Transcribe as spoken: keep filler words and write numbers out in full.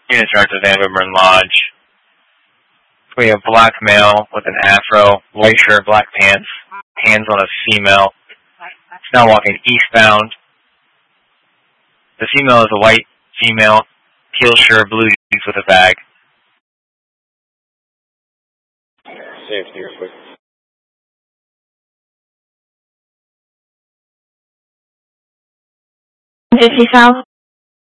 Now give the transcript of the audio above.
Unit charge of Van Wibburn Lodge. We have black male with an afro, white shirt, black pants, hands on a female. It's now walking eastbound. The female is a white female, teal shirt, blue jeans with a bag. Safety real quick. fifty South.